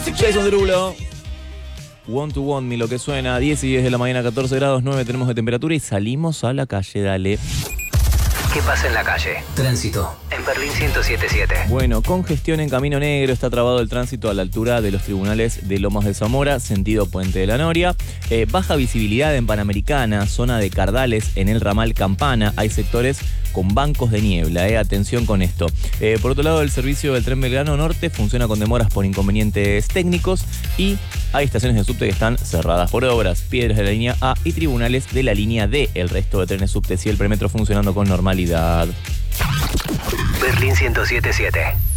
Jason Derulo. Want to Want Me, lo que suena. 10 y 10 de la mañana, 14 grados 9 tenemos de temperatura y salimos a la calle, dale. ¿Qué pasa en la calle? Tránsito. En Berlín 107.7. Bueno, congestión en Camino Negro, está trabado el tránsito a la altura de los tribunales de Lomas de Zamora, sentido Puente de la Noria. Baja visibilidad en Panamericana, zona de Cardales, en el ramal Campana. Hay sectores con bancos de niebla, atención con esto. Por otro lado, el servicio del Tren Belgrano Norte funciona con demoras por inconvenientes técnicos y hay estaciones de subte que están cerradas por obras, piedras de la línea A y tribunales de la línea D. El resto de trenes subte y el premetro funcionando con normalidad. Berlín 107.7.